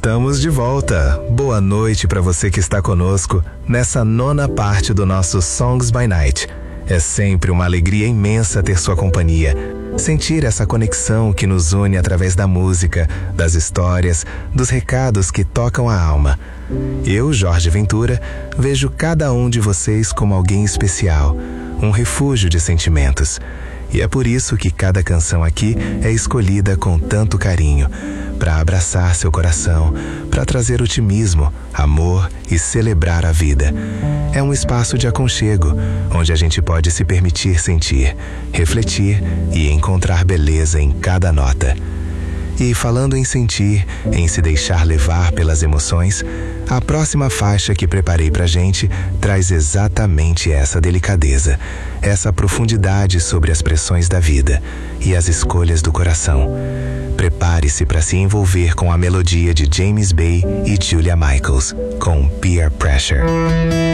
Estamos de volta. Boa noite para você que está conosco nessa 9ª parte do nosso Songs by Night. É sempre uma alegria imensa ter sua companhia. Sentir essa conexão que nos une através da música, das histórias, dos recados que tocam a alma. Eu, Jorge Ventura, vejo cada um de vocês como alguém especial, um refúgio de sentimentos. E é por isso que cada canção aqui é escolhida com tanto carinho, para abraçar seu coração, para trazer otimismo, amor e celebrar a vida. É um espaço de aconchego, onde a gente pode se permitir sentir, refletir e encontrar beleza em cada nota. E falando em sentir, em se deixar levar pelas emoções, a próxima faixa que preparei pra gente traz exatamente essa delicadeza, essa profundidade sobre as pressões da vida e as escolhas do coração. Prepare-se para se envolver com a melodia de James Bay e Julia Michaels, com Peer Pressure.